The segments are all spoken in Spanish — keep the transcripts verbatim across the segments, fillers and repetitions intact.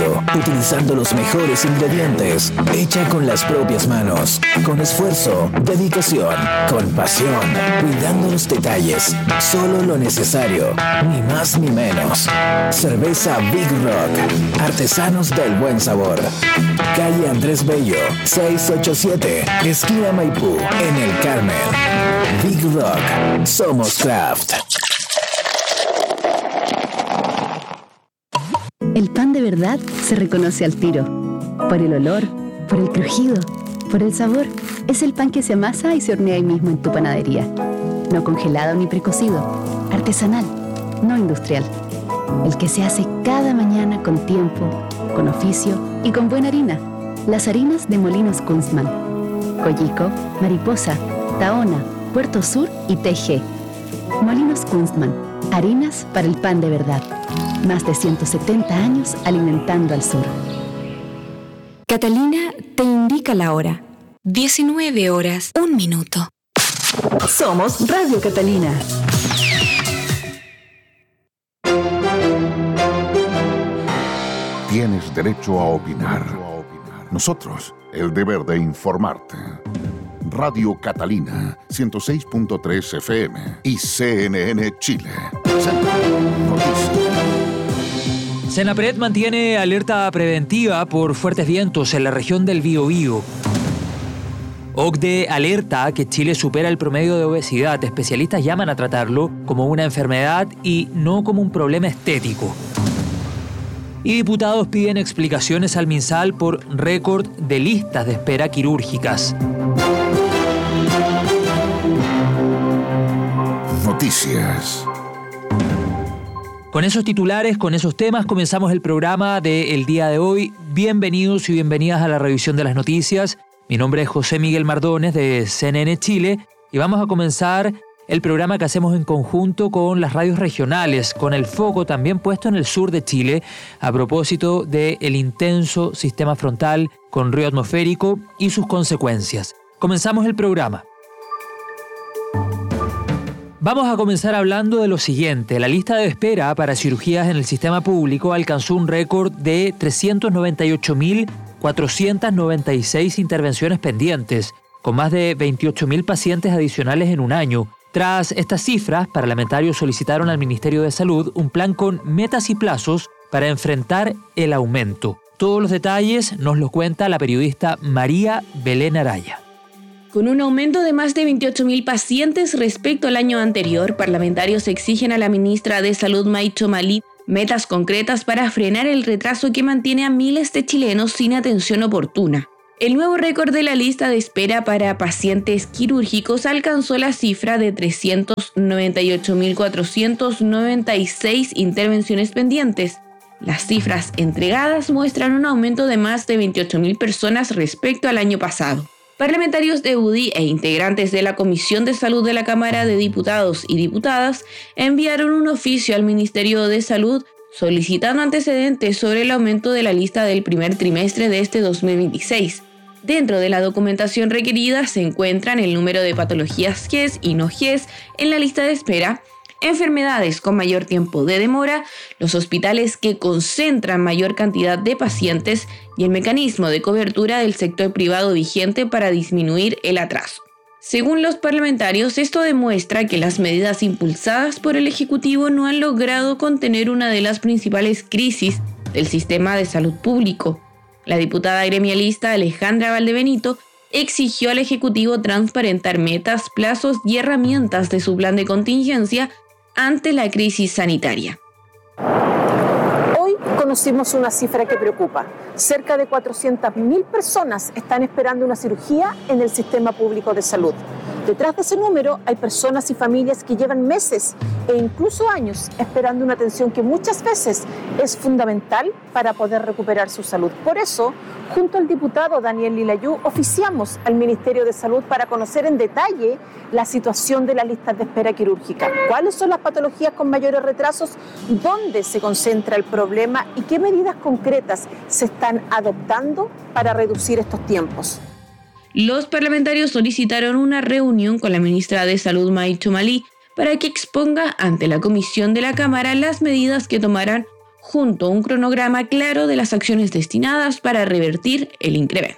serio, utilizando los mejores ingredientes, hecha con las propias manos, con esfuerzo, dedicación, con pasión, cuidando los detalles, solo lo necesario, ni más ni menos. Cerveza Big Rock, artesanos del buen sabor. Calle Andrés Bello, seiscientos ochenta y siete, esquina Maipú, en el Carmen. Big Rock, somos craft. El pan de verdad se reconoce al tiro. Por el olor, por el crujido, por el sabor. Es el pan que se amasa y se hornea ahí mismo en tu panadería. No congelado ni precocido. Artesanal, no industrial. El que se hace cada mañana con tiempo, con oficio y con buena harina. Las harinas de Molinos Kunstmann. Coyico, Mariposa, Tahona, Puerto Sur y T G. Molinos Kunstmann. Harinas para el pan de verdad. Más de ciento setenta años alimentando al sur. Catalina te indica la hora. diecinueve horas, un minuto. Somos Radio Catalina. Tienes derecho a opinar. Nosotros, el deber de informarte. Radio Catalina, ciento seis punto tres F M y C N N Chile. Senapred mantiene alerta preventiva por fuertes vientos en la región del Biobío. O C D E alerta que Chile supera el promedio de obesidad. Especialistas llaman a tratarlo como una enfermedad y no como un problema estético. Y diputados piden explicaciones al MinSal por récord de listas de espera quirúrgicas. Noticias. Con esos titulares, con esos temas, comenzamos el programa del día de hoy. Bienvenidos y bienvenidas a la revisión de las noticias. Mi nombre es José Miguel Mardones de C N N Chile y vamos a comenzar el programa que hacemos en conjunto con las radios regionales, con el foco también puesto en el sur de Chile, a propósito del intenso sistema frontal con río atmosférico y sus consecuencias. Comenzamos el programa. Vamos a comenzar hablando de lo siguiente. La lista de espera para cirugías en el sistema público alcanzó un récord de trescientos noventa y ocho mil cuatrocientas noventa y seis intervenciones pendientes, con más de veintiocho mil pacientes adicionales en un año. Tras estas cifras, parlamentarios solicitaron al Ministerio de Salud un plan con metas y plazos para enfrentar el aumento. Todos los detalles nos los cuenta la periodista María Belén Araya. Con un aumento de más de veintiocho mil pacientes respecto al año anterior, parlamentarios exigen a la ministra de Salud, May Chomali, metas concretas para frenar el retraso que mantiene a miles de chilenos sin atención oportuna. El nuevo récord de la lista de espera para pacientes quirúrgicos alcanzó la cifra de trescientos noventa y ocho mil cuatrocientas noventa y seis intervenciones pendientes. Las cifras entregadas muestran un aumento de más de veintiocho mil personas respecto al año pasado. Parlamentarios de U D I e integrantes de la Comisión de Salud de la Cámara de Diputados y Diputadas enviaron un oficio al Ministerio de Salud solicitando antecedentes sobre el aumento de la lista del primer trimestre de este dos mil veintiséis. Dentro de la documentación requerida se encuentran el número de patologías G E S y no G E S en la lista de espera, enfermedades con mayor tiempo de demora, los hospitales que concentran mayor cantidad de pacientes y el mecanismo de cobertura del sector privado vigente para disminuir el atraso. Según los parlamentarios, esto demuestra que las medidas impulsadas por el Ejecutivo no han logrado contener una de las principales crisis del sistema de salud público. La diputada gremialista Alejandra Valdebenito exigió al Ejecutivo transparentar metas, plazos y herramientas de su plan de contingencia ante la crisis sanitaria. Hoy conocimos una cifra que preocupa. Cerca de cuatrocientas mil personas están esperando una cirugía en el sistema público de salud. Detrás de ese número hay personas y familias que llevan meses e incluso años esperando una atención que muchas veces es fundamental para poder recuperar su salud. Por eso, junto al diputado Daniel Lilayú, oficiamos al Ministerio de Salud para conocer en detalle la situación de las listas de espera quirúrgica. ¿Cuáles son las patologías con mayores retrasos? ¿Dónde se concentra el problema? ¿Y qué medidas concretas se están adoptando para reducir estos tiempos? Los parlamentarios solicitaron una reunión con la ministra de Salud, May Chomali, para que exponga ante la comisión de la Cámara las medidas que tomarán junto a un cronograma claro de las acciones destinadas para revertir el incremento.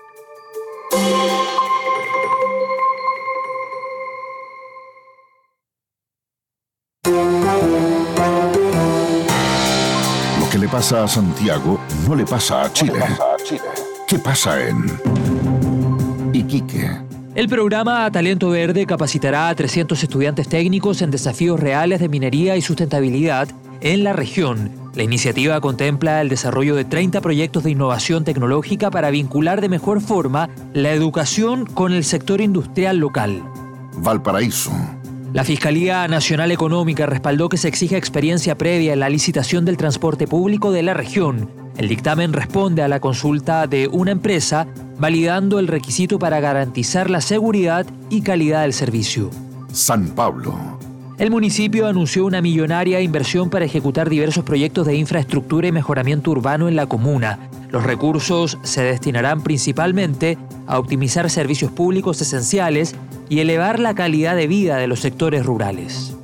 Lo que le pasa a Santiago no le pasa a Chile. ¿Qué pasa en Iquique? El programa Talento Verde capacitará a trescientos estudiantes técnicos en desafíos reales de minería y sustentabilidad en la región. La iniciativa contempla el desarrollo de treinta proyectos de innovación tecnológica para vincular de mejor forma la educación con el sector industrial local. Valparaíso. La Fiscalía Nacional Económica respaldó que se exija experiencia previa en la licitación del transporte público de la región. El dictamen responde a la consulta de una empresa, validando el requisito para garantizar la seguridad y calidad del servicio. San Pablo. El municipio anunció una millonaria inversión para ejecutar diversos proyectos de infraestructura y mejoramiento urbano en la comuna. Los recursos se destinarán principalmente a optimizar servicios públicos esenciales y elevar la calidad de vida de los sectores rurales.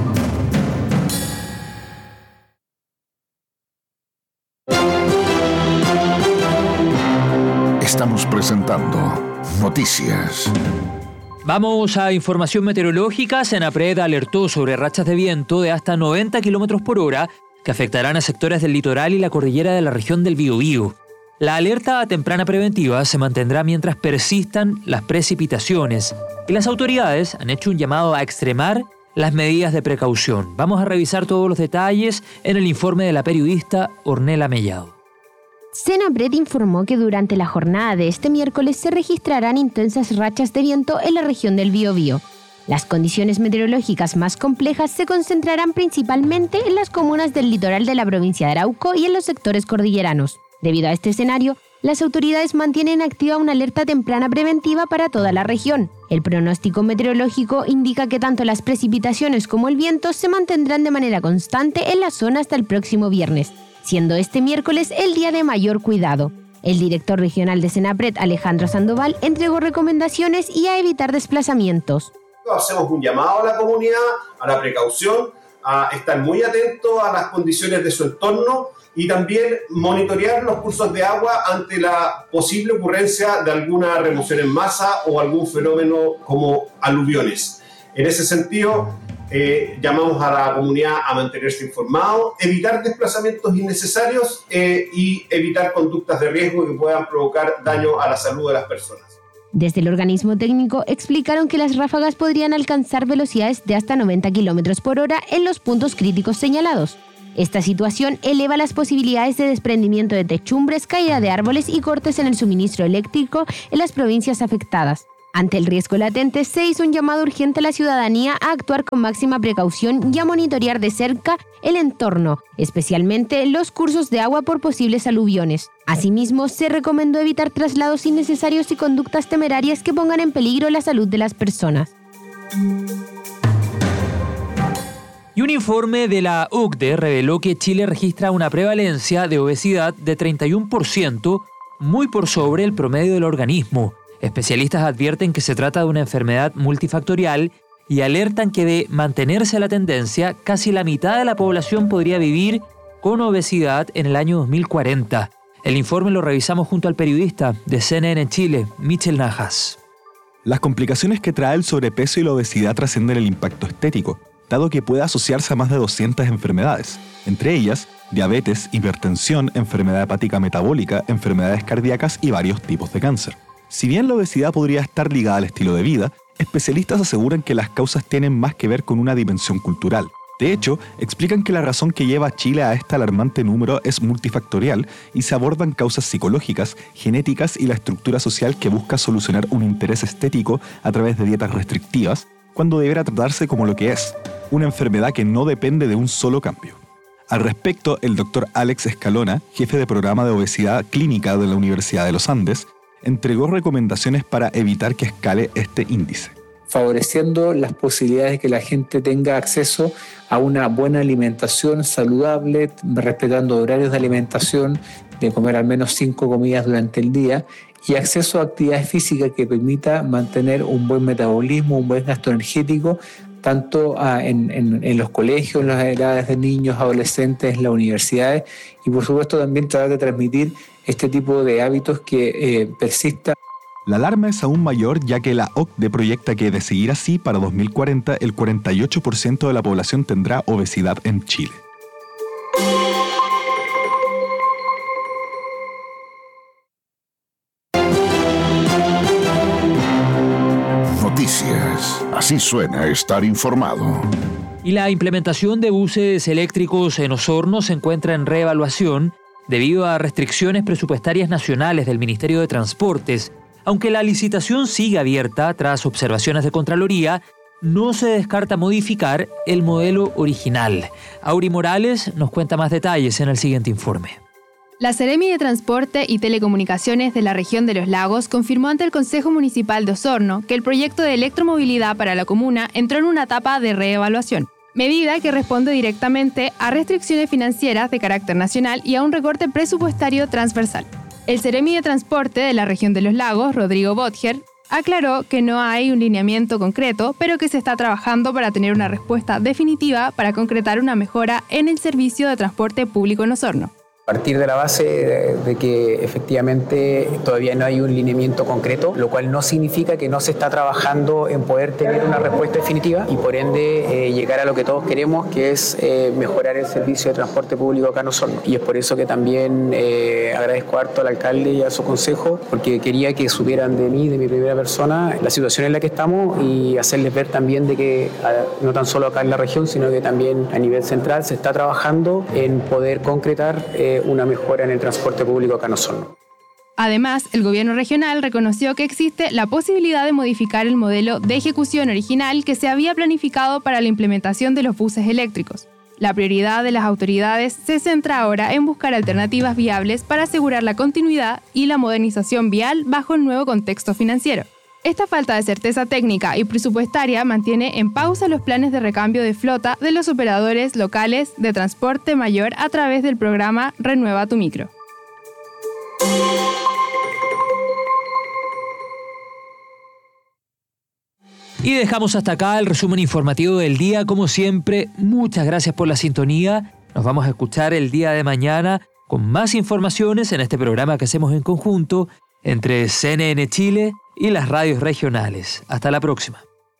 Estamos presentando Noticias. Vamos a información meteorológica. Senapred alertó sobre rachas de viento de hasta noventa kilómetros por hora que afectarán a sectores del litoral y la cordillera de la región del Biobío. La alerta temprana preventiva se mantendrá mientras persistan las precipitaciones y las autoridades han hecho un llamado a extremar las medidas de precaución. Vamos a revisar todos los detalles en el informe de la periodista Ornella Mellado. Senapred informó que durante la jornada de este miércoles se registrarán intensas rachas de viento en la región del Biobío. Las condiciones meteorológicas más complejas se concentrarán principalmente en las comunas del litoral de la provincia de Arauco y en los sectores cordilleranos. Debido a este escenario, las autoridades mantienen activa una alerta temprana preventiva para toda la región. El pronóstico meteorológico indica que tanto las precipitaciones como el viento se mantendrán de manera constante en la zona hasta el próximo viernes, siendo este miércoles el día de mayor cuidado. El director regional de Senapred, Alejandro Sandoval, entregó recomendaciones y a evitar desplazamientos. Hacemos un llamado a la comunidad, a la precaución, a estar muy atento a las condiciones de su entorno y también monitorear los cursos de agua ante la posible ocurrencia de alguna remoción en masa o algún fenómeno como aluviones. En ese sentido, eh, llamamos a la comunidad a mantenerse informado, evitar desplazamientos innecesarios eh, y evitar conductas de riesgo que puedan provocar daño a la salud de las personas. Desde el organismo técnico explicaron que las ráfagas podrían alcanzar velocidades de hasta noventa kilómetros por hora en los puntos críticos señalados. Esta situación eleva las posibilidades de desprendimiento de techumbres, caída de árboles y cortes en el suministro eléctrico en las provincias afectadas. Ante el riesgo latente, se hizo un llamado urgente a la ciudadanía a actuar con máxima precaución y a monitorear de cerca el entorno, especialmente los cursos de agua por posibles aluviones. Asimismo, se recomendó evitar traslados innecesarios y conductas temerarias que pongan en peligro la salud de las personas. Y un informe de la O C D E reveló que Chile registra una prevalencia de obesidad de treinta y uno por ciento, muy por sobre el promedio del organismo. Especialistas advierten que se trata de una enfermedad multifactorial y alertan que de mantenerse la tendencia, casi la mitad de la población podría vivir con obesidad en el año dos mil cuarenta. El informe lo revisamos junto al periodista de C N N Chile, Michel Najas. Las complicaciones que trae el sobrepeso y la obesidad trascienden el impacto estético, dado que puede asociarse a más de doscientas enfermedades, entre ellas diabetes, hipertensión, enfermedad hepática metabólica, enfermedades cardíacas y varios tipos de cáncer. Si bien la obesidad podría estar ligada al estilo de vida, especialistas aseguran que las causas tienen más que ver con una dimensión cultural. De hecho, explican que la razón que lleva a Chile a este alarmante número es multifactorial y se abordan causas psicológicas, genéticas y la estructura social que busca solucionar un interés estético a través de dietas restrictivas, cuando deberá tratarse como lo que es, una enfermedad que no depende de un solo cambio. Al respecto, el doctor Alex Escalona, jefe de programa de obesidad clínica de la Universidad de los Andes, entregó recomendaciones para evitar que escale este índice, favoreciendo las posibilidades de que la gente tenga acceso a una buena alimentación saludable, respetando horarios de alimentación, de comer al menos cinco comidas durante el día y acceso a actividades físicas que permita mantener un buen metabolismo, un buen gasto energético tanto a, en, en, en los colegios, en las edades de niños, adolescentes, en las universidades, y por supuesto también tratar de transmitir este tipo de hábitos que eh, persistan. La alarma es aún mayor ya que la O C D E proyecta que, de seguir así, para dos mil cuarenta el cuarenta y ocho por ciento de la población tendrá obesidad en Chile. Noticias. Así suena estar informado. Y la implementación de buses eléctricos en Osorno se encuentra en reevaluación debido a restricciones presupuestarias nacionales del Ministerio de Transportes. Aunque la licitación sigue abierta tras observaciones de Contraloría, no se descarta modificar el modelo original. Auri Morales nos cuenta más detalles en el siguiente informe. La Seremi de Transporte y Telecomunicaciones de la región de Los Lagos confirmó ante el Consejo Municipal de Osorno que el proyecto de electromovilidad para la comuna entró en una etapa de reevaluación, medida que responde directamente a restricciones financieras de carácter nacional y a un recorte presupuestario transversal. El Seremi de Transporte de la región de Los Lagos, Rodrigo Botger, aclaró que no hay un lineamiento concreto, pero que se está trabajando para tener una respuesta definitiva para concretar una mejora en el servicio de transporte público en Osorno. Partir de la base de, de que efectivamente todavía no hay un lineamiento concreto, lo cual no significa que no se está trabajando en poder tener una respuesta definitiva y por ende eh, llegar a lo que todos queremos, que es eh, mejorar el servicio de transporte público acá en Osorno. Y es por eso que también eh, agradezco harto al alcalde y a su consejo, porque quería que supieran de mí, de mi primera persona, la situación en la que estamos y hacerles ver también de que no tan solo acá en la región, sino que también a nivel central se está trabajando en poder concretar eh, una mejora en el transporte público acá en Osorno. Además, el gobierno regional reconoció que existe la posibilidad de modificar el modelo de ejecución original que se había planificado para la implementación de los buses eléctricos. La prioridad de las autoridades se centra ahora en buscar alternativas viables para asegurar la continuidad y la modernización vial bajo el nuevo contexto financiero. Esta falta de certeza técnica y presupuestaria mantiene en pausa los planes de recambio de flota de los operadores locales de transporte mayor a través del programa Renueva tu Micro. Y dejamos hasta acá el resumen informativo del día. Como siempre, muchas gracias por la sintonía. Nos vamos a escuchar el día de mañana con más informaciones en este programa que hacemos en conjunto entre C N N Chile y las radios regionales. Hasta la próxima.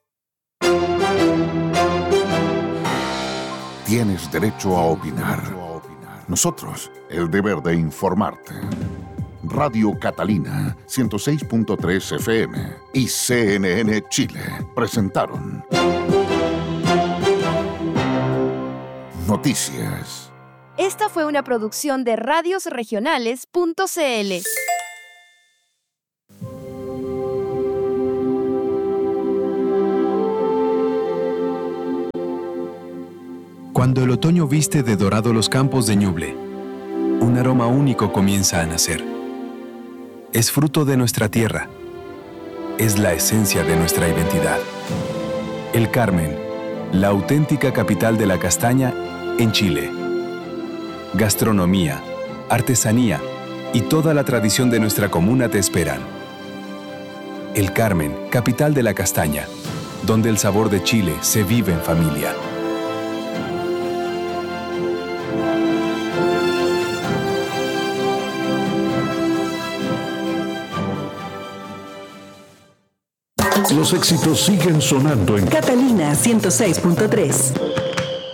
Tienes derecho a opinar. Nosotros, el deber de informarte. Radio Catalina, ciento seis punto tres F M y C N N Chile presentaron Noticias. Esta fue una producción de radios regionales punto c l. Cuando el otoño viste de dorado los campos de Ñuble, un aroma único comienza a nacer. Es fruto de nuestra tierra. Es la esencia de nuestra identidad. El Carmen, la auténtica capital de la castaña en Chile. Gastronomía, artesanía y toda la tradición de nuestra comuna te esperan. El Carmen, capital de la castaña, donde el sabor de Chile se vive en familia. Los éxitos siguen sonando en Catalina ciento seis punto tres.